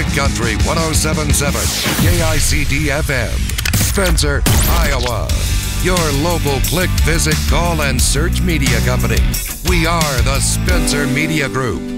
Country 1077, KICD FM, Spencer, Iowa. Your local click, visit, call, and search media company. We are the Spencer Media Group.